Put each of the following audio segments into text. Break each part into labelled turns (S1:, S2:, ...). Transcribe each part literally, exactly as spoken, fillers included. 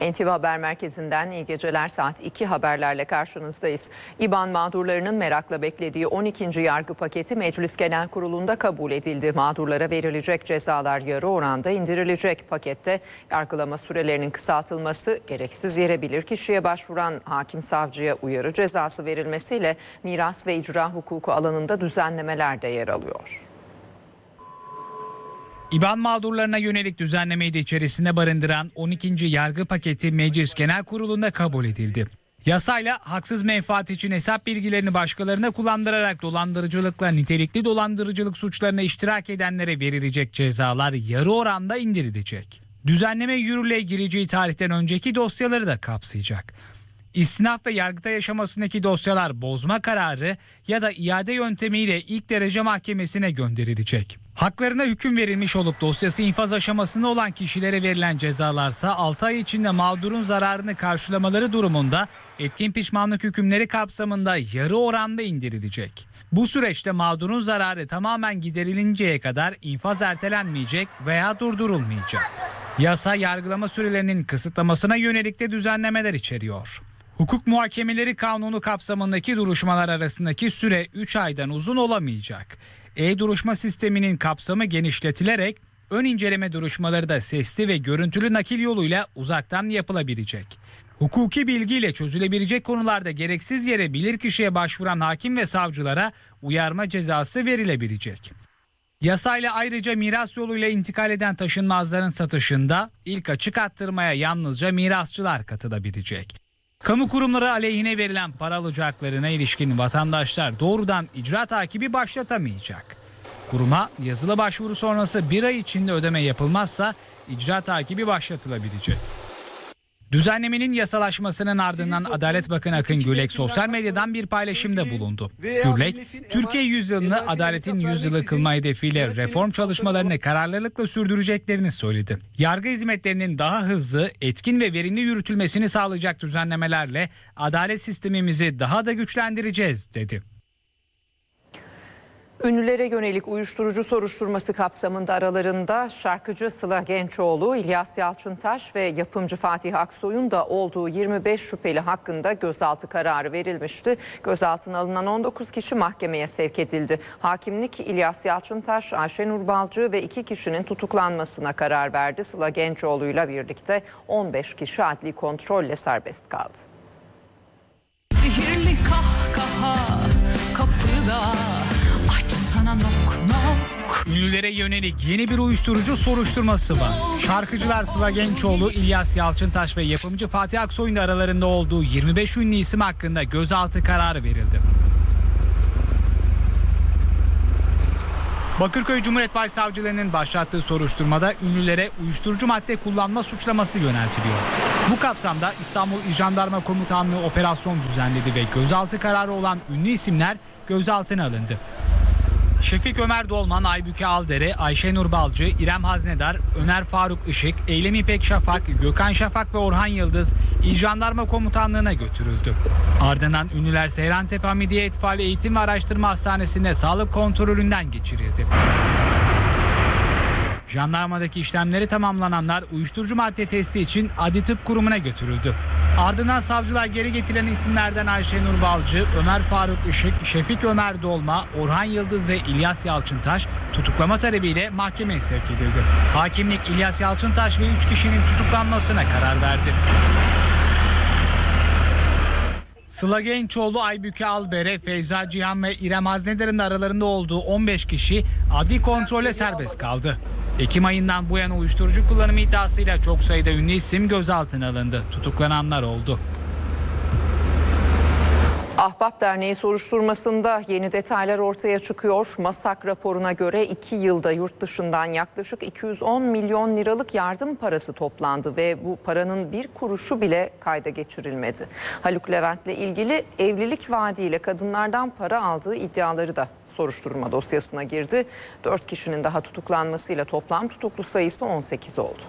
S1: N T V Haber Merkezi'nden iyi geceler, saat iki haberlerle karşınızdayız. İBAN mağdurlarının merakla beklediği on ikinci yargı paketi Meclis Genel Kurulu'nda kabul edildi. Mağdurlara verilecek cezalar yarı oranda indirilecek. Pakette yargılama sürelerinin kısaltılması, gereksiz yere bilirkişiye başvuran hakim savcıya uyarı cezası verilmesiyle miras ve icra hukuku alanında düzenlemeler de yer alıyor.
S2: İBAN mağdurlarına yönelik düzenlemeyi de içerisinde barındıran on ikinci yargı paketi Meclis Genel Kurulu'nda kabul edildi. Yasayla haksız menfaat için hesap bilgilerini başkalarına kullandırarak dolandırıcılıkla nitelikli dolandırıcılık suçlarına iştirak edenlere verilecek cezalar yarı oranda indirilecek. Düzenleme yürürlüğe gireceği tarihten önceki dosyaları da kapsayacak. İstinaf ve yargıtay aşamasındaki dosyalar bozma kararı ya da iade yöntemiyle ilk derece mahkemesine gönderilecek. Haklarına hüküm verilmiş olup dosyası infaz aşamasında olan kişilere verilen cezalarsa altı ay içinde mağdurun zararını karşılamaları durumunda etkin pişmanlık hükümleri kapsamında yarı oranda indirilecek. Bu süreçte mağdurun zararı tamamen giderilinceye kadar infaz ertelenmeyecek veya durdurulmayacak. Yasa yargılama sürelerinin kısıtlamasına yönelik de düzenlemeler içeriyor. Hukuk muhakemeleri kanunu kapsamındaki duruşmalar arasındaki süre üç aydan uzun olamayacak. E-duruşma sisteminin kapsamı genişletilerek ön inceleme duruşmaları da sesli ve görüntülü nakil yoluyla uzaktan yapılabilecek. Hukuki bilgiyle çözülebilecek konularda gereksiz yere bilirkişiye başvuran hakim ve savcılara uyarma cezası verilebilecek. Yasayla ayrıca miras yoluyla intikal eden taşınmazların satışında ilk açık arttırmaya yalnızca mirasçılar katılabilecek. Kamu kurumları aleyhine verilen para alacaklarına ilişkin vatandaşlar doğrudan icra takibi başlatamayacak. Kuruma yazılı başvuru sonrası bir ay içinde ödeme yapılmazsa icra takibi başlatılabilecek. Düzenlemenin yasalaşmasının ardından Adalet Bakanı Akın Gürlek sosyal medyadan bir paylaşımda bulundu. Gürlek, Türkiye yüzyılını adaletin yüzyılı kılma hedefiyle reform çalışmalarını kararlılıkla sürdüreceklerini söyledi. Yargı hizmetlerinin daha hızlı, etkin ve verimli yürütülmesini sağlayacak düzenlemelerle adalet sistemimizi daha da güçlendireceğiz dedi.
S1: Ünlülere yönelik uyuşturucu soruşturması kapsamında aralarında şarkıcı Sıla Gençoğlu, İlyas Yalçıntaş ve yapımcı Fatih Aksoy'un da olduğu yirmi beş şüpheli hakkında gözaltı kararı verilmişti. Gözaltına alınan on dokuz kişi mahkemeye sevk edildi. Hakimlik İlyas Yalçıntaş, Ayşenur Balcı ve iki kişinin tutuklanmasına karar verdi. Sıla Gençoğlu'yla birlikte on beş kişi adli kontrolle serbest kaldı.
S3: Sihirli kahkaha kapıda. Nok, nok.
S2: Ünlülere yönelik yeni bir uyuşturucu soruşturması var. Şarkıcılar Sıla Gençoğlu, İlyas Yalçıntaş ve yapımcı Fatih Aksoy'un da aralarında olduğu yirmi beş ünlü isim hakkında gözaltı kararı verildi. Bakırköy Cumhuriyet Başsavcılığı'nın başlattığı soruşturmada ünlülere uyuşturucu madde kullanma suçlaması yöneltiliyor. Bu kapsamda İstanbul İl Jandarma Komutanlığı operasyon düzenledi ve gözaltı kararı olan ünlü isimler gözaltına alındı. Şefik Ömer Dolman, Aybüke Aldere, Ayşenur Balcı, İrem Haznedar, Öner Faruk Işık, Eylem İpek Şafak, Gökhan Şafak ve Orhan Yıldız İl Jandarma Komutanlığı'na götürüldü. Ardından ünlüler Seyrantepe Hamidiye İtfaiye Eğitim ve Araştırma Hastanesi'nde sağlık kontrolünden geçirildi. Jandarmadaki işlemleri tamamlananlar uyuşturucu madde testi için Adli Tıp Kurumu'na götürüldü. Ardından savcılar geri getirilen isimlerden Ayşenur Balcı, Ömer Faruk Işık, Şefik Ömer Dolma, Orhan Yıldız ve İlyas Yalçıntaş tutuklama talebiyle mahkemeye sevk edildi. Hakimlik İlyas Yalçıntaş ve üç kişinin tutuklanmasına karar verdi. Sıla Gençoğlu, Aybüke Albere, Feyza Cihan ve İrem Haznedar'ın aralarında olduğu on beş kişi adli kontrolle serbest kaldı. Ekim ayından bu yana uyuşturucu kullanımı iddiasıyla çok sayıda ünlü isim gözaltına alındı. Tutuklananlar oldu.
S1: Ahbap Derneği soruşturmasında yeni detaylar ortaya çıkıyor. MASAK raporuna göre iki yılda yurt dışından yaklaşık iki yüz on milyon liralık yardım parası toplandı ve bu paranın bir kuruşu bile kayda geçirilmedi. Haluk Levent'le ilgili evlilik vaadiyle kadınlardan para aldığı iddiaları da soruşturma dosyasına girdi. Dört kişinin daha tutuklanmasıyla toplam tutuklu sayısı on sekiz oldu.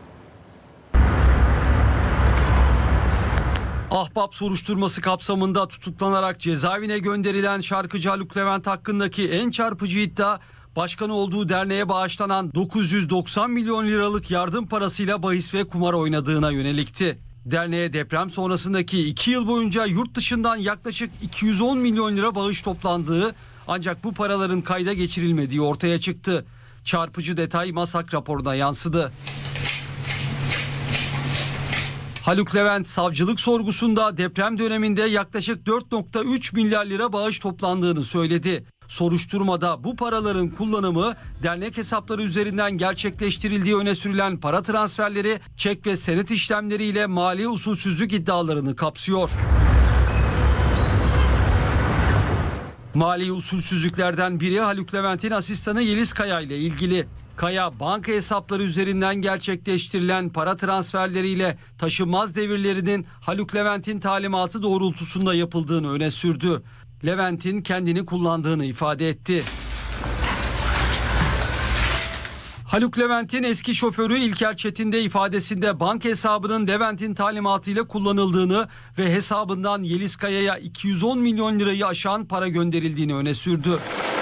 S4: Ahbap soruşturması kapsamında tutuklanarak cezaevine gönderilen şarkıcı Haluk Levent hakkındaki en çarpıcı iddia, başkanı olduğu derneğe bağışlanan dokuz yüz doksan milyon liralık yardım parasıyla bahis ve kumar oynadığına yönelikti. Derneğe deprem sonrasındaki iki yıl boyunca yurt dışından yaklaşık iki yüz on milyon lira bağış toplandığı, ancak bu paraların kayda geçirilmediği ortaya çıktı. Çarpıcı detay MASAK raporuna yansıdı. Haluk Levent savcılık sorgusunda deprem döneminde yaklaşık dört nokta üç milyar lira bağış toplandığını söyledi. Soruşturmada bu paraların kullanımı dernek hesapları üzerinden gerçekleştirildiği öne sürülen para transferleri, çek ve senet işlemleriyle mali usulsüzlük iddialarını kapsıyor. Mali usulsüzlüklerden biri Haluk Levent'in asistanı Yeliz Kaya ile ilgili. Kaya, banka hesapları üzerinden gerçekleştirilen para transferleriyle taşınmaz devirlerinin Haluk Levent'in talimatı doğrultusunda yapıldığını öne sürdü. Levent'in kendini kullandığını ifade etti. Haluk Levent'in eski şoförü İlker Çetin de ifadesinde banka hesabının Levent'in talimatıyla kullanıldığını ve hesabından Yeliz Kaya'ya iki yüz on milyon lirayı aşan para gönderildiğini öne sürdü.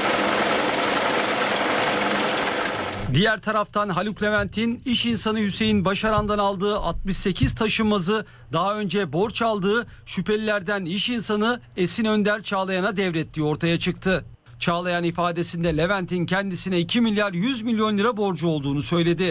S4: Diğer taraftan Haluk Levent'in iş insanı Hüseyin Başaran'dan aldığı altmış sekiz taşınmazı daha önce borç aldığı şüphelilerden iş insanı Esin Önder Çağlayan'a devrettiği ortaya çıktı. Çağlayan ifadesinde Levent'in kendisine iki milyar yüz milyon lira borcu olduğunu söyledi.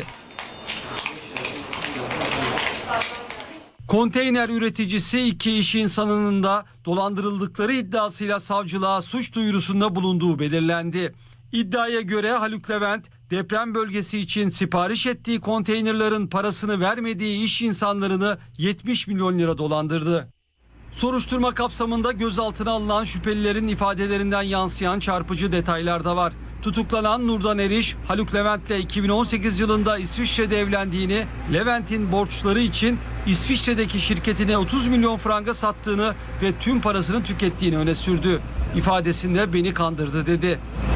S4: Konteyner üreticisi iki iş insanının da dolandırıldıkları iddiasıyla savcılığa suç duyurusunda bulunduğu belirlendi. İddiaya göre Haluk Levent deprem bölgesi için sipariş ettiği konteynerların parasını vermediği iş insanlarını yetmiş milyon lira dolandırdı. Soruşturma kapsamında gözaltına alınan şüphelilerin ifadelerinden yansıyan çarpıcı detaylar da var. Tutuklanan Nurdan Eriş, Haluk Levent'le iki bin on sekiz yılında İsviçre'de evlendiğini, Levent'in borçları için İsviçre'deki şirketine otuz milyon franga sattığını ve tüm parasını tükettiğini öne sürdü. İfadesinde beni kandırdı dedi.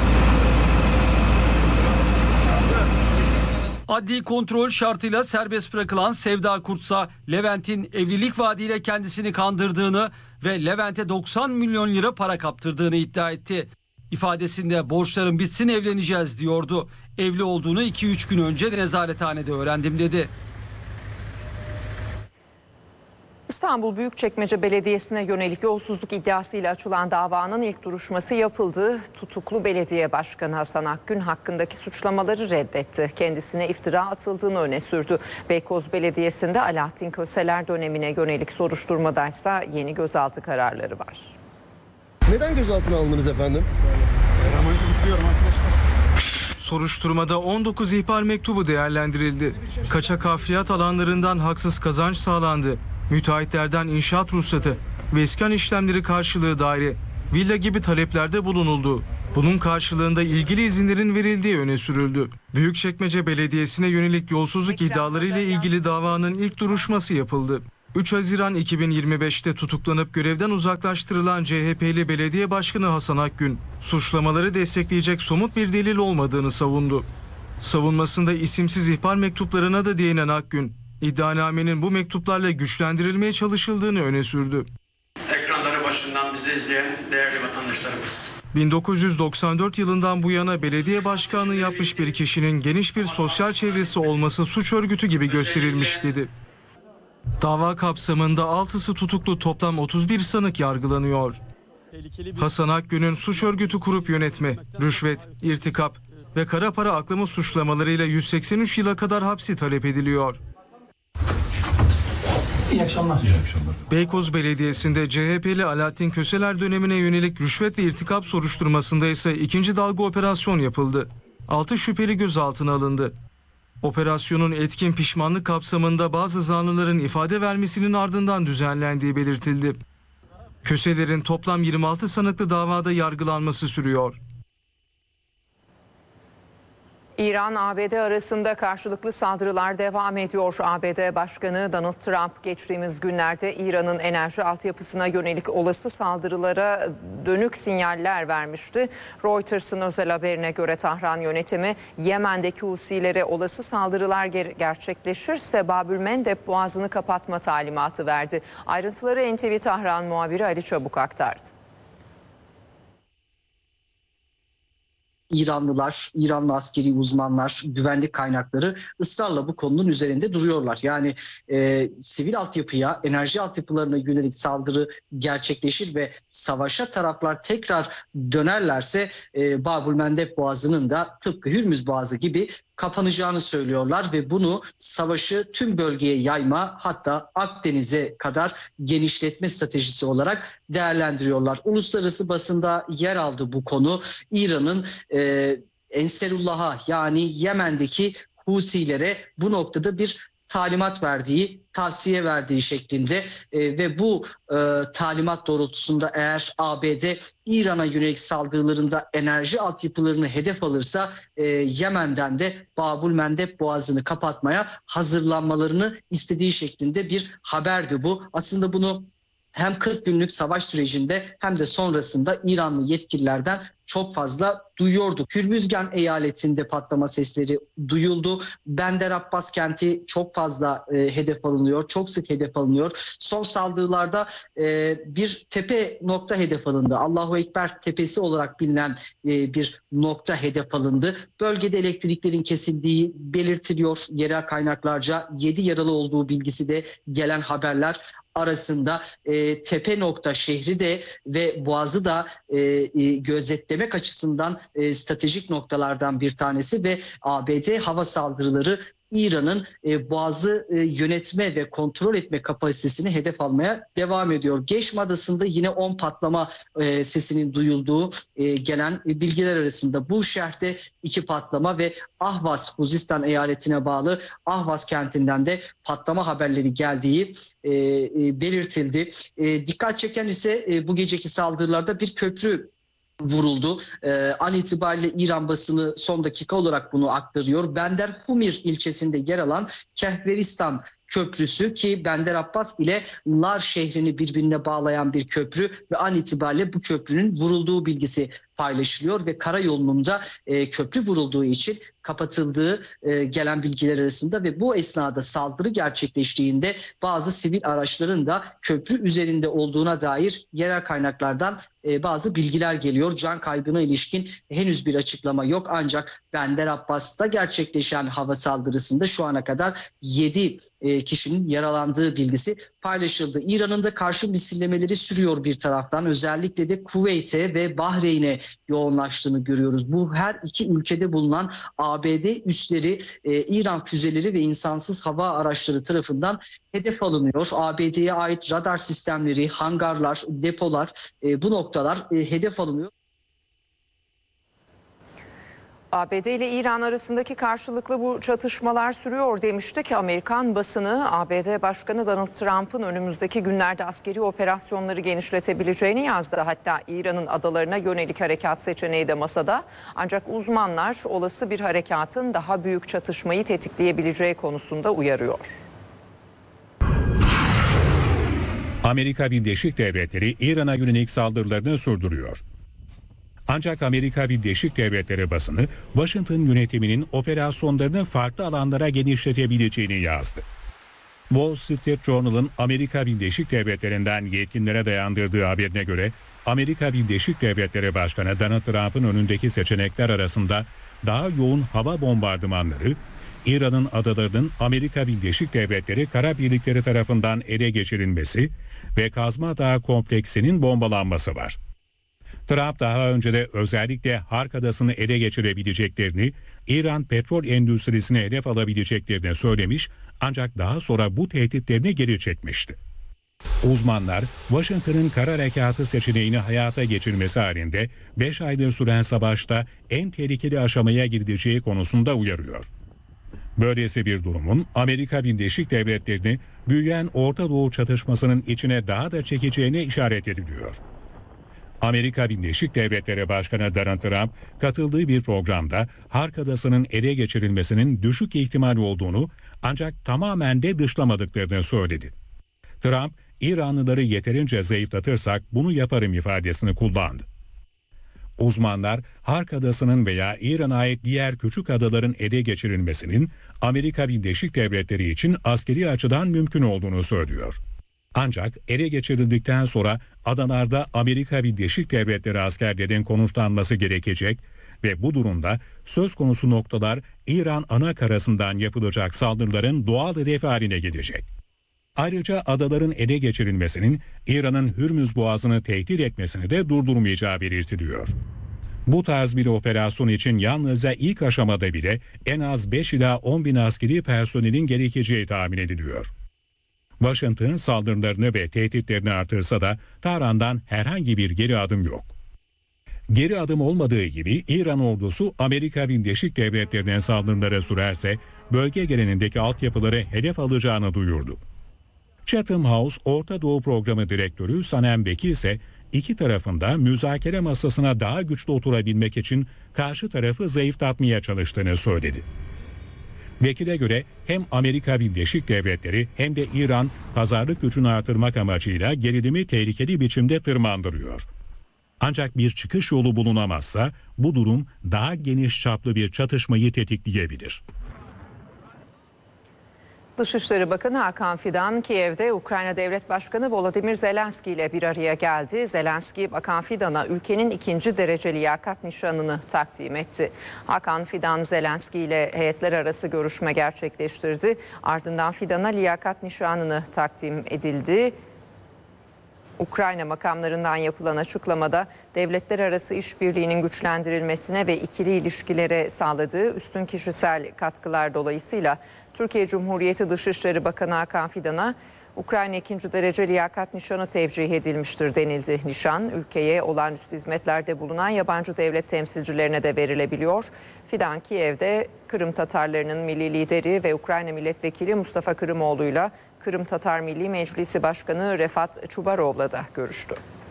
S4: Adli kontrol şartıyla serbest bırakılan Sevda Kurtsa, Levent'in evlilik vaadiyle kendisini kandırdığını ve Levent'e doksan milyon lira para kaptırdığını iddia etti. İfadesinde borçlarım bitsin evleneceğiz diyordu. Evli olduğunu iki üç gün önce nezarethanede öğrendim dedi.
S1: İstanbul Büyükçekmece Belediyesi'ne yönelik yolsuzluk iddiasıyla açılan davanın ilk duruşması yapıldı. Tutuklu belediye başkanı Hasan Akgün hakkındaki suçlamaları reddetti. Kendisine iftira atıldığını öne sürdü. Beykoz Belediyesi'nde Alaaddin Köseler dönemine yönelik soruşturmadaysa yeni gözaltı kararları var.
S5: Neden gözaltına alındınız efendim?
S6: Soruşturmada on dokuz ihbar mektubu değerlendirildi. Kaçak hafriyat alanlarından haksız kazanç sağlandı. Müteahhitlerden inşaat ruhsatı ve iskan işlemleri karşılığı daire, villa gibi taleplerde bulunuldu. Bunun karşılığında ilgili izinlerin verildiği öne sürüldü. Büyükçekmece Belediyesi'ne yönelik yolsuzluk iddiaları ile ilgili davanın ilk duruşması yapıldı. üç Haziran iki bin yirmi beş'te tutuklanıp görevden uzaklaştırılan C H P'li Belediye Başkanı Hasan Akgün, suçlamaları destekleyecek somut bir delil olmadığını savundu. Savunmasında isimsiz ihbar mektuplarına da değinen Akgün, İddianamenin bu mektuplarla güçlendirilmeye çalışıldığını öne sürdü.
S7: Ekranları başından bizi izleyen değerli vatandaşlarımız.
S6: bin dokuz yüz doksan dört yılından bu yana belediye başkanlığı yapmış bir kişinin geniş bir sosyal çevresi olması suç örgütü gibi gösterilmiş dedi. Dava kapsamında altısı tutuklu toplam otuz bir sanık yargılanıyor. Hasan Akgün'ün suç örgütü kurup yönetme, rüşvet, irtikap ve kara para aklama suçlamalarıyla yüz seksen üç yıla kadar hapsi talep ediliyor.
S8: İyi akşamlar. İyi akşamlar.
S6: Beykoz Belediyesi'nde C H P'li Alaaddin Köseler dönemine yönelik rüşvet ve irtikap soruşturmasında ise ikinci dalga operasyon yapıldı. altı şüpheli gözaltına alındı. Operasyonun etkin pişmanlık kapsamında bazı zanlıların ifade vermesinin ardından düzenlendiği belirtildi. Köselerin toplam yirmi altı sanıklı davada yargılanması sürüyor.
S1: İran-A B D arasında karşılıklı saldırılar devam ediyor. A B D Başkanı Donald Trump geçtiğimiz günlerde İran'ın enerji altyapısına yönelik olası saldırılara dönük sinyaller vermişti. Reuters'ın özel haberine göre Tahran yönetimi Yemen'deki Husilere olası saldırılar ger- gerçekleşirse Babülmendeb boğazını kapatma talimatı verdi. Ayrıntıları N T V Tahran muhabiri Ali Çabuk aktardı.
S8: İranlılar, İranlı askeri uzmanlar, güvenlik kaynakları ısrarla bu konunun üzerinde duruyorlar. Yani e, sivil altyapıya, enerji altyapılarına yönelik saldırı gerçekleşir ve savaşa taraflar tekrar dönerlerse e, Bab-ül-Mandeb Boğazı'nın da tıpkı Hürmüz Boğazı gibi kapanacağını söylüyorlar ve bunu savaşı tüm bölgeye yayma, hatta Akdeniz'e kadar genişletme stratejisi olarak değerlendiriyorlar. Uluslararası basında yer aldı bu konu. İran'ın e, Enserullah'a, yani Yemen'deki Husilere bu noktada bir talimat verdiği, tavsiye verdiği şeklinde e, ve bu e, talimat doğrultusunda eğer A B D İran'a yönelik saldırılarında enerji altyapılarını hedef alırsa e, Yemen'den de Bab-ül-Mandeb Boğazı'nı kapatmaya hazırlanmalarını istediği şeklinde bir haberdi bu. Aslında bunu hem kırk günlük savaş sürecinde hem de sonrasında İranlı yetkililerden çok fazla duyuyorduk. Hürmüzgan eyaletinde patlama sesleri duyuldu. Bender Abbas kenti çok fazla e, hedef alınıyor, çok sık hedef alınıyor. Son saldırılarda e, bir tepe nokta hedef alındı. Allahu Ekber tepesi olarak bilinen e, bir nokta hedef alındı. Bölgede elektriklerin kesildiği belirtiliyor. Yerel kaynaklarca yedi yaralı olduğu bilgisi de gelen haberler arasında. E, tepe nokta şehri de ve boğazı da e, e, gözetlemek açısından e, stratejik noktalardan bir tanesi ve A B D hava saldırıları İran'ın e, boğazı e, yönetme ve kontrol etme kapasitesini hedef almaya devam ediyor. Geşm Adası'nda yine on patlama e, sesinin duyulduğu e, gelen e, bilgiler arasında bu şehirde iki patlama ve Ahvaz, Huzistan eyaletine bağlı Ahvaz kentinden de patlama haberleri geldiği e, e, belirtildi. E, dikkat çeken ise e, bu geceki saldırılarda bir köprü vuruldu. Ee, an itibariyle İran basını son dakika olarak bunu aktarıyor. Bender Humir ilçesinde yer alan Kehveristan Köprüsü, ki Bender Abbas ile Lar şehrini birbirine bağlayan bir köprü ve an itibariyle bu köprünün vurulduğu bilgisi paylaşılıyor ve karayolunun da e, köprü vurulduğu için kapatıldığı e, gelen bilgiler arasında ve bu esnada saldırı gerçekleştiğinde bazı sivil araçların da köprü üzerinde olduğuna dair yerel kaynaklardan e, bazı bilgiler geliyor. Can kaybına ilişkin henüz bir açıklama yok, ancak Bender Abbas'ta gerçekleşen hava saldırısında şu ana kadar yedi e, kişinin yaralandığı bilgisi paylaşıldı. İran'ın da karşı misillemeleri sürüyor bir taraftan. Özellikle de Kuveyt'e ve Bahreyn'e yoğunlaştığını görüyoruz. Bu her iki ülkede bulunan A B D üsleri, e, İran füzeleri ve insansız hava araçları tarafından hedef alınıyor. A B D'ye ait radar sistemleri, hangarlar, depolar, e, bu noktalar e, hedef alınıyor.
S1: A B D ile İran arasındaki karşılıklı bu çatışmalar sürüyor demiştik. Amerikan basını A B D Başkanı Donald Trump'ın önümüzdeki günlerde askeri operasyonları genişletebileceğini yazdı. Hatta İran'ın adalarına yönelik harekat seçeneği de masada. Ancak uzmanlar olası bir harekatın daha büyük çatışmayı tetikleyebileceği konusunda uyarıyor.
S9: Amerika Birleşik Devletleri İran'a yönelik saldırılarını sürdürüyor. Ancak Amerika Birleşik Devletleri basını Washington yönetiminin operasyonlarını farklı alanlara genişletebileceğini yazdı. Wall Street Journal'ın Amerika Birleşik Devletleri'nden yetkililere dayandırdığı haberine göre Amerika Birleşik Devletleri Başkanı Donald Trump'ın önündeki seçenekler arasında daha yoğun hava bombardımanları, İran'ın adalarının Amerika Birleşik Devletleri kara birlikleri tarafından ele geçirilmesi ve Kazma Dağı kompleksinin bombalanması var. Trump daha önce de özellikle Hark Adası'nı ele geçirebileceklerini, İran petrol endüstrisine hedef alabileceklerini söylemiş, ancak daha sonra bu tehditlerini geri çekmişti. Uzmanlar, Washington'ın kara harekatı seçeneğini hayata geçirmesi halinde beş aydır süren savaşta en tehlikeli aşamaya gidileceği konusunda uyarıyor. Böylesi bir durumun Amerika Birleşik Devletleri'ni büyüyen Orta Doğu çatışmasının içine daha da çekeceğine işaret ediliyor. Amerika Birleşik Devletleri Başkanı Donald Trump katıldığı bir programda Hark Adası'nın ele geçirilmesinin düşük ihtimal olduğunu, ancak tamamen de dışlamadıklarını söyledi. Trump, İranlıları yeterince zayıflatırsak bunu yaparım ifadesini kullandı. Uzmanlar, Hark Adası'nın veya İran'a ait diğer küçük adaların ele geçirilmesinin Amerika Birleşik Devletleri için askeri açıdan mümkün olduğunu söylüyor. Ancak ele geçirildikten sonra adalarda Amerika Birleşik Devletleri askerlerin konuşlanması gerekecek ve bu durumda söz konusu noktalar İran ana karasından yapılacak saldırıların doğal hedefi haline gelecek. Ayrıca adaların ele geçirilmesinin İran'ın Hürmüz Boğazı'nı tehdit etmesini de durdurmayacağı belirtiliyor. Bu tarz bir operasyon için yalnızca ilk aşamada bile en az beş ila on bin askeri personelin gerekeceği tahmin ediliyor. Washington saldırılarını ve tehditlerini artırsa da Tahran'dan herhangi bir geri adım yok. Geri adım olmadığı gibi İran ordusu Amerika Birleşik Devletleri'ne saldırılara sürerse bölge genelindeki altyapıları hedef alacağını duyurdu. Chatham House Orta Doğu Programı Direktörü Sanem Beki ise iki tarafında müzakere masasına daha güçlü oturabilmek için karşı tarafı zayıflatmaya çalıştığını söyledi. Vekile göre hem Amerika Birleşik Devletleri hem de İran pazarlık gücünü artırmak amacıyla gerilimi tehlikeli biçimde tırmandırıyor. Ancak bir çıkış yolu bulunamazsa bu durum daha geniş çaplı bir çatışmayı tetikleyebilir.
S1: Dışişleri Bakanı Hakan Fidan, Kiev'de Ukrayna Devlet Başkanı Volodymyr Zelenski ile bir araya geldi. Zelenski, Bakan Fidan'a ülkenin ikinci derece liyakat nişanını takdim etti. Hakan Fidan, Zelenski ile heyetler arası görüşme gerçekleştirdi. Ardından Fidan'a liyakat nişanını takdim edildi. Ukrayna makamlarından yapılan açıklamada devletler arası işbirliğinin güçlendirilmesine ve ikili ilişkilere sağladığı üstün kişisel katkılar dolayısıyla Türkiye Cumhuriyeti Dışişleri Bakanı Hakan Fidan'a Ukrayna ikinci derece liyakat nişanı tevcih edilmiştir denildi. Nişan ülkeye olağanüstü hizmetlerde bulunan yabancı devlet temsilcilerine de verilebiliyor. Fidan Kiev'de Kırım Tatarlarının milli lideri ve Ukrayna milletvekili Mustafa Kırımoğlu'yla Kırım Tatar Milli Meclisi Başkanı Refat Çubarov'la da görüştü.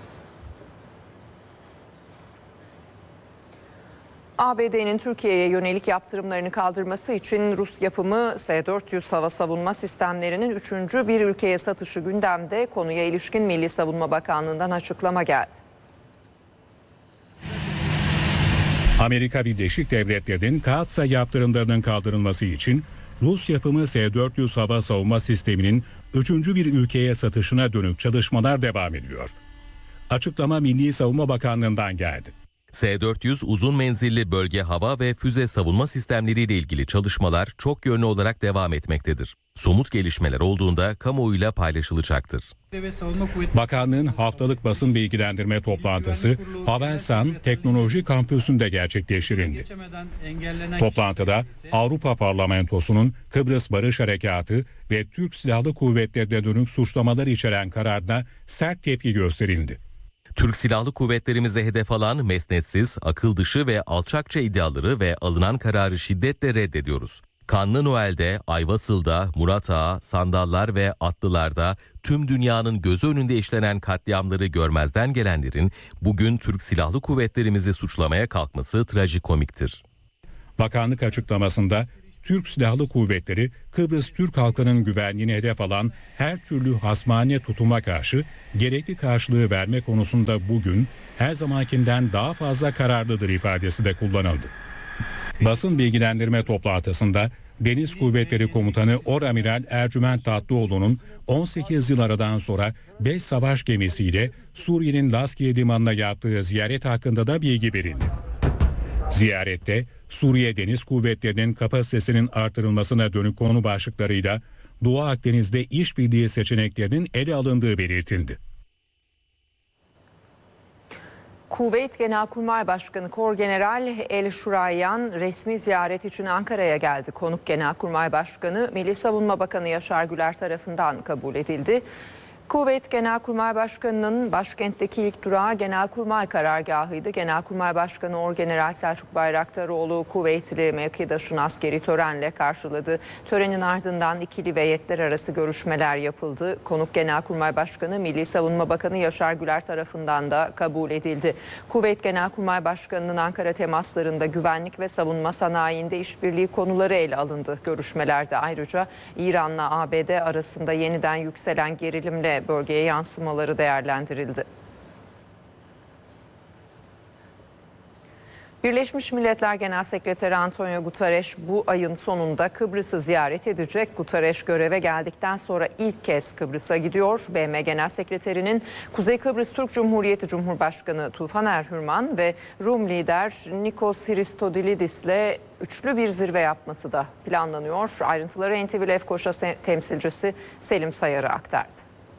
S1: A B D'nin Türkiye'ye yönelik yaptırımlarını kaldırması için Rus yapımı S dört yüz hava savunma sistemlerinin üçüncü bir ülkeye satışı gündemde. Konuya ilişkin Milli Savunma Bakanlığı'ndan açıklama geldi.
S9: Amerika Birleşik Devletleri'nin Kaatsa yaptırımlarının kaldırılması için Rus yapımı S dört yüz hava savunma sisteminin üçüncü bir ülkeye satışına dönük çalışmalar devam ediyor. Açıklama Milli Savunma Bakanlığı'ndan geldi.
S10: S dört yüz uzun menzilli bölge hava ve füze savunma sistemleriyle ilgili çalışmalar çok yönlü olarak devam etmektedir. Somut gelişmeler olduğunda kamuoyuyla paylaşılacaktır.
S9: Bakanlığın haftalık basın bilgilendirme toplantısı Havelsan Teknoloji Kampüsü'nde gerçekleştirildi. Toplantıda Avrupa Parlamentosu'nun Kıbrıs Barış Harekatı ve Türk Silahlı Kuvvetleri'ne dönük suçlamalar içeren kararına sert tepki gösterildi.
S10: Türk Silahlı Kuvvetlerimize hedef alan mesnetsiz, akıl dışı ve alçakça iddiaları ve alınan kararı şiddetle reddediyoruz. Kanlı Noel'de, Ayvasıl'da, Murat Ağa, Sandallar ve Atlılar'da tüm dünyanın gözü önünde işlenen katliamları görmezden gelenlerin bugün Türk Silahlı Kuvvetlerimizi suçlamaya kalkması trajikomiktir.
S9: Bakanlık açıklamasında Türk Silahlı Kuvvetleri Kıbrıs Türk halkının güvenliğini hedef alan her türlü hasmane tutuma karşı gerekli karşılığı verme konusunda bugün her zamankinden daha fazla kararlıdır ifadesi de kullanıldı. Basın bilgilendirme toplantısında Deniz Kuvvetleri Komutanı Oramiral Ercüment Tatlıoğlu'nun on sekiz yıl aradan sonra beş savaş gemisiyle Suriye'nin Laskiye Limanı'na yaptığı ziyaret hakkında da bilgi verildi. Ziyarette Suriye Deniz Kuvvetleri'nin kapasitesinin artırılmasına dönük konu başlıklarıyla Doğu Akdeniz'de işbirliği seçeneklerinin ele alındığı belirtildi.
S1: Kuveyt Genelkurmay Başkanı Korgeneral El Şurayyan resmi ziyaret için Ankara'ya geldi. Konuk Genelkurmay Başkanı Milli Savunma Bakanı Yaşar Güler tarafından kabul edildi. Kuveyt Genelkurmay Başkanı'nın başkentteki ilk durağı Genelkurmay Karargahı'ydı. Genelkurmay Başkanı Orgeneral Selçuk Bayraktaroğlu Kuveytli mevkidaşını askeri törenle karşıladı. Törenin ardından ikili ve heyetler arası görüşmeler yapıldı. Konuk Genelkurmay Başkanı Milli Savunma Bakanı Yaşar Güler tarafından da kabul edildi. Kuveyt Genelkurmay Başkanı'nın Ankara temaslarında güvenlik ve savunma sanayinde işbirliği konuları ele alındı. Görüşmelerde ayrıca İran'la A B D arasında yeniden yükselen gerilimle bölgeye yansımaları değerlendirildi. Birleşmiş Milletler Genel Sekreteri Antonio Guterres bu ayın sonunda Kıbrıs'ı ziyaret edecek. Guterres göreve geldikten sonra ilk kez Kıbrıs'a gidiyor. B M Genel Sekreterinin Kuzey Kıbrıs Türk Cumhuriyeti Cumhurbaşkanı Tufan Erhürman ve Rum lider Nikos Christodoulidis'le üçlü bir zirve yapması da planlanıyor. Ayrıntıları N T V Lefkoşa temsilcisi Selim Sayar'a aktardı.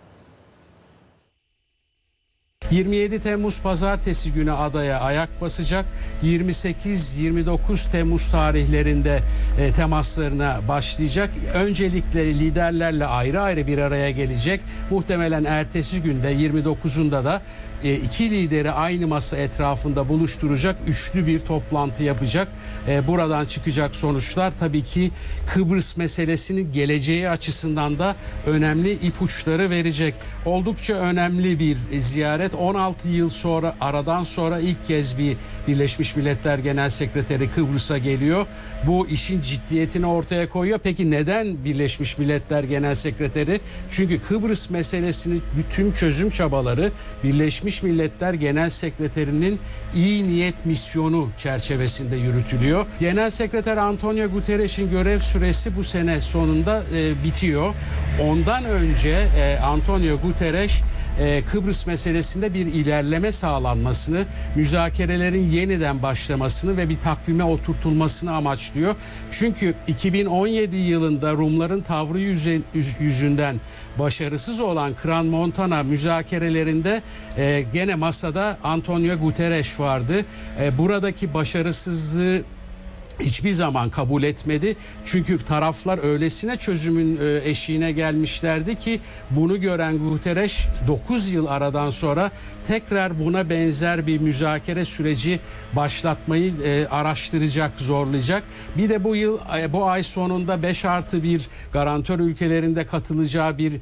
S11: yirmi yedi Temmuz Pazartesi günü adaya ayak basacak. yirmi sekiz yirmi dokuz Temmuz tarihlerinde e, temaslarına başlayacak. Öncelikle liderlerle ayrı ayrı bir araya gelecek. Muhtemelen ertesi günde yirmi dokuzunda da e, iki lideri aynı masa etrafında buluşturacak, üçlü bir toplantı yapacak. E, buradan çıkacak sonuçlar tabii ki Kıbrıs meselesinin geleceği açısından da önemli ipuçları verecek. Oldukça önemli bir ziyaret. on altı yıl sonra, aradan sonra ilk kez bir Birleşmiş Milletler Genel Sekreteri Kıbrıs'a geliyor. Bu işin ciddiyetini ortaya koyuyor. Peki neden Birleşmiş Milletler Genel Sekreteri? Çünkü Kıbrıs meselesinin bütün çözüm çabaları Birleşmiş Milletler Genel Sekreterinin iyi niyet misyonu çerçevesinde yürütülüyor. Genel Sekreter Antonio Guterres'in görev süresi bu sene sonunda e, bitiyor. Ondan önce e, Antonio Guterres Ee, Kıbrıs meselesinde bir ilerleme sağlanmasını, müzakerelerin yeniden başlamasını ve bir takvime oturtulmasını amaçlıyor. Çünkü iki bin on yedi yılında Rumların tavrı yüzünden başarısız olan Crans-Montana müzakerelerinde e, gene masada Antonio Guterres vardı. E, buradaki başarısızlığı hiçbir zaman kabul etmedi. Çünkü taraflar öylesine çözümün eşiğine gelmişlerdi ki bunu gören Guterres dokuz yıl aradan sonra tekrar buna benzer bir müzakere süreci başlatmayı araştıracak, zorlayacak. Bir de bu yıl, bu ay sonunda beş artı bir garantör ülkelerinde katılacağı bir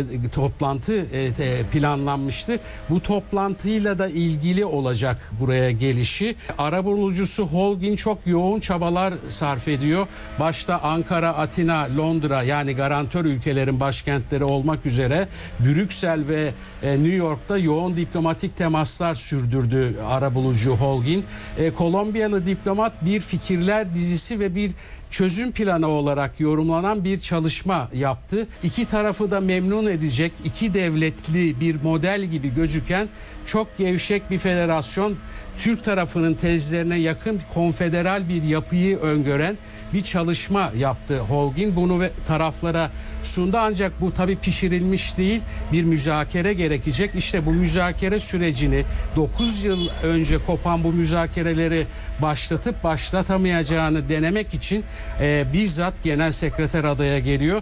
S11: toplantı planlanmıştı. Bu toplantıyla da ilgili olacak buraya gelişi. Arabulucusu Holguin çok yoğun çaba sarf ediyor. Başta Ankara, Atina, Londra yani garantör ülkelerin başkentleri olmak üzere Brüksel ve New York'ta yoğun diplomatik temaslar sürdürdü arabulucu Holguin. E, Kolombiyalı diplomat bir fikirler dizisi ve bir çözüm planı olarak yorumlanan bir çalışma yaptı. İki tarafı da memnun edecek, iki devletli bir model gibi gözüken çok gevşek bir federasyon, Türk tarafının tezlerine yakın konfederal bir yapıyı öngören bir çalışma yaptı Holguin. Bunu ve taraflara sundu ancak bu tabii pişirilmiş değil, bir müzakere gerekecek. İşte bu müzakere sürecini dokuz yıl önce kopan bu müzakereleri başlatıp başlatamayacağını denemek için e, bizzat Genel Sekreter adaya geliyor.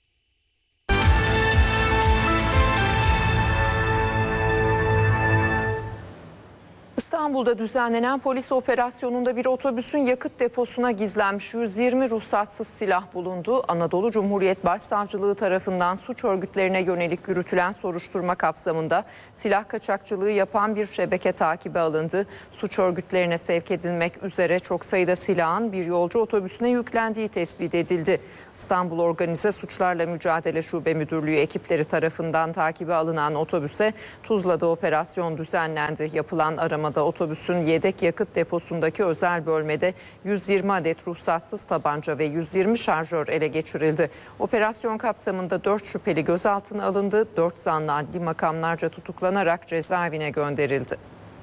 S1: İstanbul'da düzenlenen polis operasyonunda bir otobüsün yakıt deposuna gizlenmiş yüz yirmi ruhsatsız silah bulundu. Anadolu Cumhuriyet Başsavcılığı tarafından suç örgütlerine yönelik yürütülen soruşturma kapsamında silah kaçakçılığı yapan bir şebeke takibe alındı. Suç örgütlerine sevk edilmek üzere çok sayıda silahın bir yolcu otobüsüne yüklendiği tespit edildi. İstanbul Organize Suçlarla Mücadele Şube Müdürlüğü ekipleri tarafından takibe alınan otobüse Tuzla'da operasyon düzenlendi. Yapılan aramada otobüsün yedek yakıt deposundaki özel bölmede yüz yirmi adet ruhsatsız tabanca ve yüz yirmi şarjör ele geçirildi. Operasyon kapsamında dört şüpheli gözaltına alındı. dört zanlı adli makamlarca tutuklanarak cezaevine gönderildi.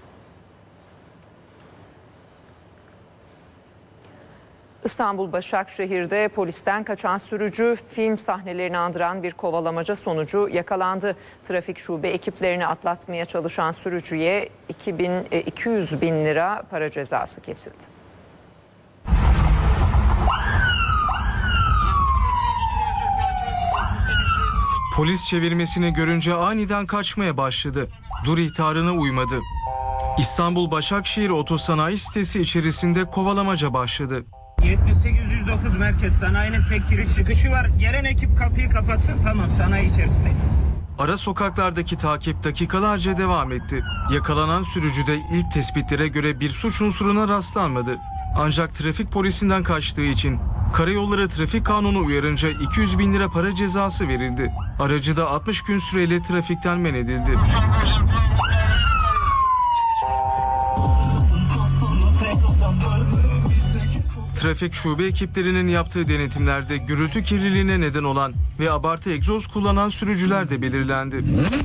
S1: İstanbul Başakşehir'de polisten kaçan sürücü film sahnelerini andıran bir kovalamaca sonucu yakalandı. Trafik şube ekiplerini atlatmaya çalışan sürücüye iki yüz bin lira para cezası kesildi.
S6: Polis çevirmesini görünce aniden kaçmaya başladı. Dur ihtarına uymadı. İstanbul Başakşehir Otosanayi sitesi içerisinde kovalamaca başladı.
S12: yetmiş sekiz yüz dokuz merkez sanayinin tek giriş çıkışı var. Gelen ekip kapıyı kapatsın, tamam, sanayi içerisindeyim.
S6: Ara sokaklardaki takip dakikalarca devam etti. Yakalanan sürücüde ilk tespitlere göre bir suç unsuruna rastlanmadı. Ancak trafik polisinden kaçtığı için Karayolları Trafik Kanunu uyarınca iki yüz bin lira para cezası verildi. Aracı da altmış gün süreyle trafikten men edildi. Trafik şube ekiplerinin yaptığı denetimlerde gürültü kirliliğine neden olan ve abartı egzoz kullanan sürücüler de belirlendi.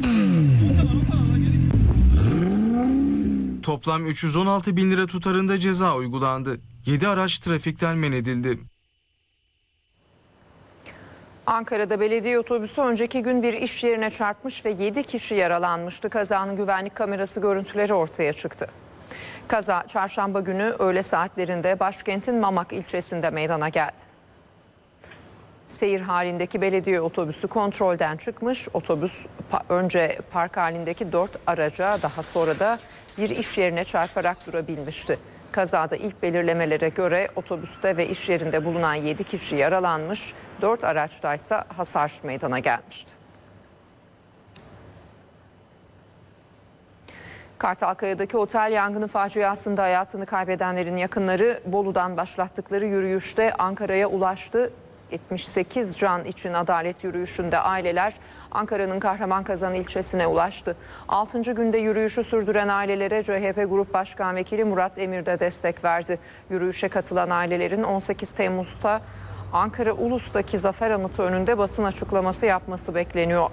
S6: Toplam üç yüz on altı bin lira tutarında ceza uygulandı. yedi araç trafikten men edildi.
S1: Ankara'da belediye otobüsü önceki gün bir iş yerine çarpmış ve yedi kişi yaralanmıştı. Kazanın güvenlik kamerası görüntüleri ortaya çıktı. Kaza çarşamba günü öğle saatlerinde başkentin Mamak ilçesinde meydana geldi. Seyir halindeki belediye otobüsü kontrolden çıkmış. Otobüs önce park halindeki dört araca, daha sonra da bir iş yerine çarparak durabilmişti. Kazada ilk belirlemelere göre otobüste ve iş yerinde bulunan yedi kişi yaralanmış, dört araçtaysa hasar meydana gelmişti. Kartalkaya'daki otel yangını faciasında hayatını kaybedenlerin yakınları Bolu'dan başlattıkları yürüyüşte Ankara'ya ulaştı. yetmiş sekiz can için adalet yürüyüşünde aileler Ankara'nın Kahramanmaraş ilçesine ulaştı. altıncı günde yürüyüşü sürdüren ailelere C H P Grup Başkan Vekili Murat Emir de destek verdi. Yürüyüşe katılan ailelerin on sekiz Temmuz'da Ankara Ulus'taki Zafer Anıtı önünde basın açıklaması yapması bekleniyor.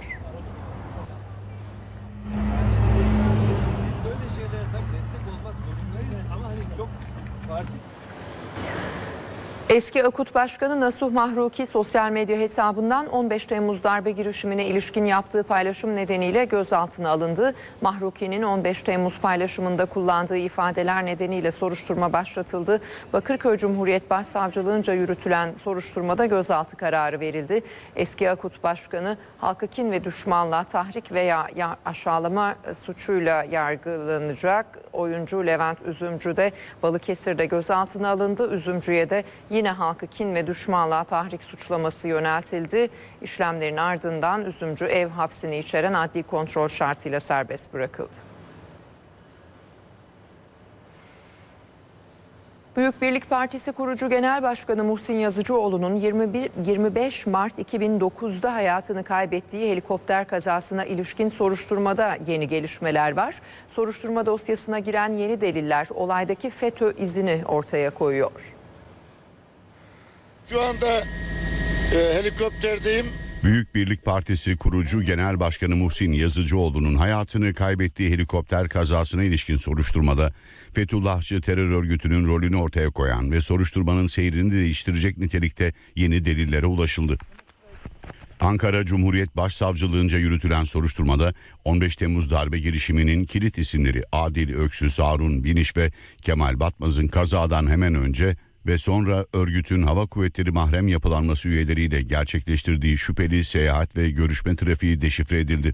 S1: Eski AKUT Başkanı Nasuh Mahruki sosyal medya hesabından on beş Temmuz darbe girişimine ilişkin yaptığı paylaşım nedeniyle gözaltına alındı. Mahruki'nin on beş Temmuz paylaşımında kullandığı ifadeler nedeniyle soruşturma başlatıldı. Bakırköy Cumhuriyet Başsavcılığınca yürütülen soruşturmada gözaltı kararı verildi. Eski AKUT Başkanı halkı kin ve düşmanlığa tahrik veya aşağılama suçuyla yargılanacak. Oyuncu Levent Üzümcü de Balıkesir'de gözaltına alındı. Üzümcü'ye de yine halkı kin ve düşmanlığa tahrik suçlaması yöneltildi. İşlemlerin ardından Üzümcü ev hapsini içeren adli kontrol şartıyla serbest bırakıldı. Büyük Birlik Partisi kurucu Genel Başkanı Muhsin Yazıcıoğlu'nun yirmi bir, yirmi beş Mart iki bin dokuz'da hayatını kaybettiği helikopter kazasına ilişkin soruşturmada yeni gelişmeler var. Soruşturma dosyasına giren yeni deliller olaydaki FETÖ izini ortaya koyuyor.
S13: Şu anda e, helikopterdeyim.
S14: Büyük Birlik Partisi kurucu Genel Başkanı Muhsin Yazıcıoğlu'nun hayatını kaybettiği helikopter kazasına ilişkin soruşturmada Fethullahçı terör örgütünün rolünü ortaya koyan ve soruşturmanın seyrini değiştirecek nitelikte yeni delillere ulaşıldı. Ankara Cumhuriyet Başsavcılığınca yürütülen soruşturmada on beş Temmuz darbe girişiminin kilit isimleri Adil Öksüz, Harun Biniş ve Kemal Batmaz'ın kazadan hemen önce ve sonra örgütün hava kuvvetleri mahrem yapılanması üyeleriyle gerçekleştirdiği şüpheli seyahat ve görüşme trafiği deşifre edildi.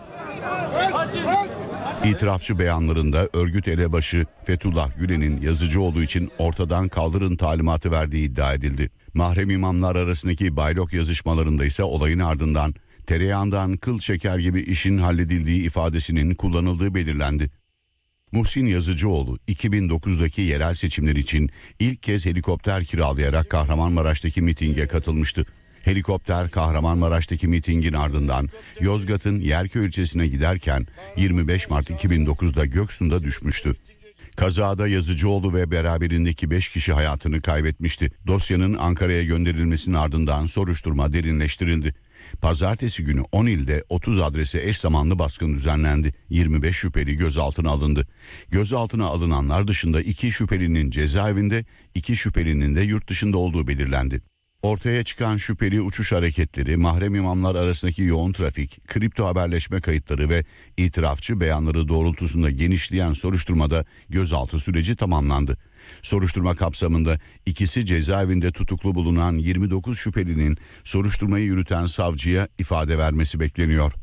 S14: İtirafçı beyanlarında örgüt elebaşı Fethullah Gülen'in Yazıcıoğlu için ortadan kaldırın talimatı verdiği iddia edildi. Mahrem imamlar arasındaki baylok yazışmalarında ise olayın ardından tereyağından kıl çeker gibi işin halledildiği ifadesinin kullanıldığı belirlendi. Muhsin Yazıcıoğlu iki bin dokuz'daki yerel seçimler için ilk kez helikopter kiralayarak Kahramanmaraş'taki mitinge katılmıştı. Helikopter Kahramanmaraş'taki mitingin ardından Yozgat'ın Yerköy ilçesine giderken yirmi beş Mart iki bin dokuz'da Göksu'nda düşmüştü. Kazada Yazıcıoğlu ve beraberindeki beş kişi hayatını kaybetmişti. Dosyanın Ankara'ya gönderilmesinin ardından soruşturma derinleştirildi. Pazartesi günü on ilde otuz adrese eş zamanlı baskın düzenlendi. yirmi beş şüpheli gözaltına alındı. Gözaltına alınanlar dışında iki şüphelinin cezaevinde, iki şüphelinin de yurt dışında olduğu belirlendi. Ortaya çıkan şüpheli uçuş hareketleri, mahrem imamlar arasındaki yoğun trafik, kripto haberleşme kayıtları ve itirafçı beyanları doğrultusunda genişleyen soruşturmada gözaltı süreci tamamlandı. Soruşturma kapsamında ikisi cezaevinde tutuklu bulunan yirmi dokuz şüphelinin soruşturmayı yürüten savcıya ifade vermesi bekleniyor.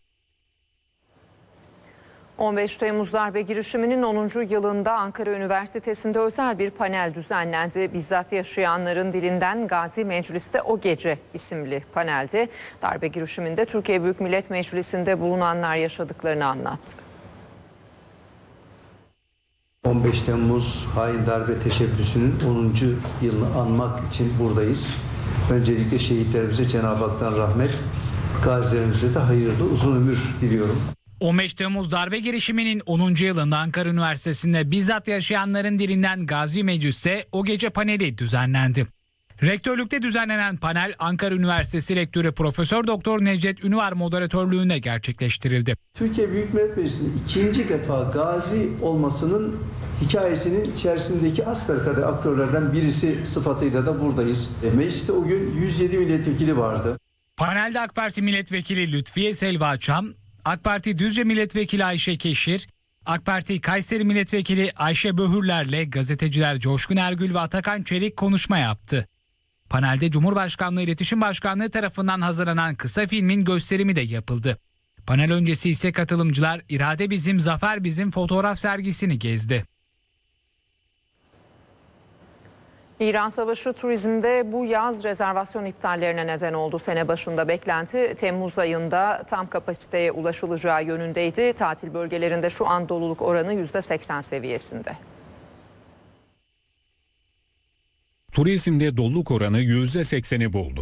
S1: on beş Temmuz darbe girişiminin onuncu yılında Ankara Üniversitesi'nde özel bir panel düzenlendi. Bizzat yaşayanların dilinden Gazi Meclis'te O Gece isimli panelde darbe girişiminde Türkiye Büyük Millet Meclisi'nde bulunanlar yaşadıklarını anlattı.
S15: on beş Temmuz hain darbe teşebbüsünün onuncu yılını anmak için buradayız. Öncelikle şehitlerimize Cenab-ı Hak'tan rahmet, gazilerimize de hayırlı uzun ömür diliyorum.
S2: on beş Temmuz darbe girişiminin onuncu yılında Ankara Üniversitesi'nde bizzat yaşayanların dilinden Gazi Meclis'te O Gece paneli düzenlendi. Rektörlükte düzenlenen panel Ankara Üniversitesi Rektörü Profesör Doktor Necdet Ünvar moderatörlüğünde gerçekleştirildi.
S15: Türkiye Büyük Millet Meclisi'nin ikinci defa gazi olmasının hikayesinin içerisindeki asbelkader aktörlerden birisi sıfatıyla da buradayız. E, mecliste o gün yüz yedi milletvekili vardı.
S2: Panelde AK Parti Milletvekili Lütfiye Selva Çam, AK Parti Düzce Milletvekili Ayşe Keşir, AK Parti Kayseri Milletvekili Ayşe Böhürler'le gazeteciler Coşkun Ergül ve Atakan Çelik konuşma yaptı. Panelde Cumhurbaşkanlığı İletişim Başkanlığı tarafından hazırlanan kısa filmin gösterimi de yapıldı. Panel öncesi ise katılımcılar İrade Bizim, Zafer Bizim fotoğraf sergisini gezdi.
S1: İran Savaşı turizmde bu yaz rezervasyon iptallerine neden oldu. Sene başında beklenti Temmuz ayında tam kapasiteye ulaşılacağı yönündeydi. Tatil bölgelerinde şu an doluluk oranı yüzde seksen seviyesinde.
S9: Turizmde doluluk oranı yüzde sekseni buldu.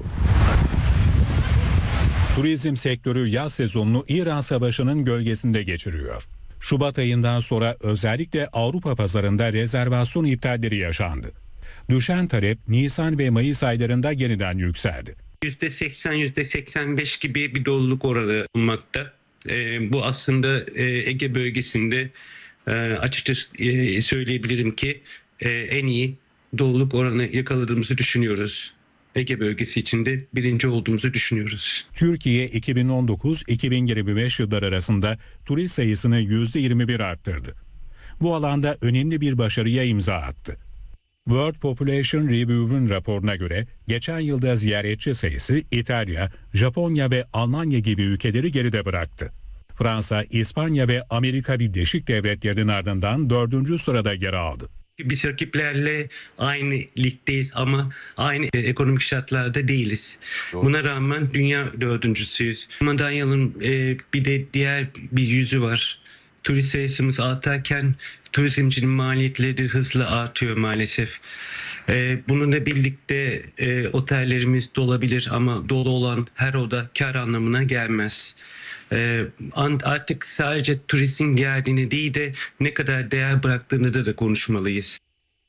S9: Turizm sektörü yaz sezonunu İran Savaşı'nın gölgesinde geçiriyor. Şubat ayından sonra özellikle Avrupa pazarında rezervasyon iptalleri yaşandı. Düşen talep Nisan ve Mayıs aylarında yeniden yükseldi.
S16: yüzde seksen yüzde seksen beş gibi bir doluluk oranı bulunmakta. E, bu aslında e, Ege bölgesinde e, açıkçası e, söyleyebilirim ki e, en iyi doluluk oranı yakaladığımızı düşünüyoruz. Ege bölgesi içinde birinci olduğumuzu düşünüyoruz.
S9: Türkiye iki bin on dokuz iki bin yirmi beş yılları arasında turist sayısını yüzde yirmi bir arttırdı. Bu alanda önemli bir başarıya imza attı. World Population Review'un raporuna göre geçen yılda ziyaretçi sayısı İtalya, Japonya ve Almanya gibi ülkeleri geride bıraktı. Fransa, İspanya ve Amerika Birleşik Devletleri'nin ardından dördüncü sırada yer aldı.
S16: Biz rakiplerle aynı ligdeyiz ama aynı ekonomik şartlarda değiliz. Buna rağmen dünya dördüncüsüyüz. Madalyonun e, bir de diğer bir yüzü var. Turist sayısımız artarken turizmcinin maliyetleri hızla artıyor maalesef. Ee, bununla birlikte e, otellerimiz dolabilir ama dolu olan her oda kar anlamına gelmez. Ee, artık sadece turistin geldiğini değil de ne kadar değer bıraktığını da, da konuşmalıyız.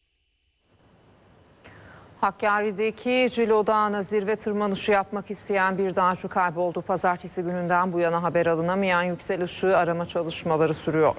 S1: Hakkari'deki Cilo Dağı'na zirve tırmanışı yapmak isteyen bir dağcı kayboldu. Pazartesi gününden bu yana haber alınamayan Yüksel Işık'ı arama çalışmaları sürüyor.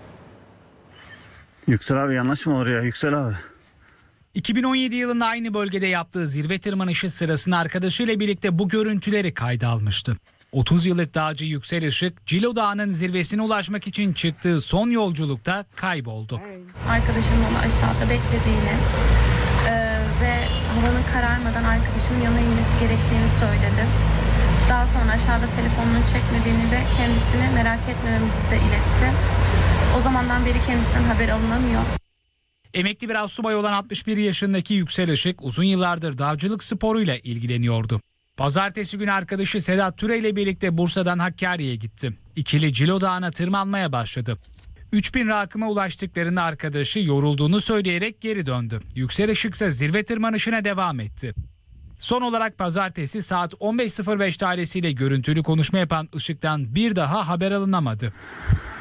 S17: Yüksel abi yanlış mı olur ya Yüksel abi?
S2: iki bin on yedi yılında aynı bölgede yaptığı zirve tırmanışı sırasında arkadaşıyla birlikte bu görüntüleri kayda almıştı. otuz yıllık dağcı Yüksel Işık, Cilo Dağı'nın zirvesine ulaşmak için çıktığı son yolculukta kayboldu.
S18: Arkadaşımın onu aşağıda beklediğini e, ve havanın kararmadan arkadaşımın yanına inmesi gerektiğini söyledi. Daha sonra aşağıda telefonunu çekmediğini ve kendisini merak etmememizi de iletti. O zamandan beri kendisinden haber alınamıyor.
S2: Emekli bir astsubay olan altmış bir yaşındaki Yüksel Işık uzun yıllardır dağcılık sporuyla ilgileniyordu. Pazartesi günü arkadaşı Sedat Türe ile birlikte Bursa'dan Hakkari'ye gitti. İkili Cilo Dağı'na tırmanmaya başladı. üç bin rakıma ulaştıklarında arkadaşı yorulduğunu söyleyerek geri döndü. Yüksel Işık ise zirve tırmanışına devam etti. Son olarak pazartesi saat on beş sıfır beş tarihsiyle görüntülü konuşma yapan Işık'tan bir daha haber alınamadı.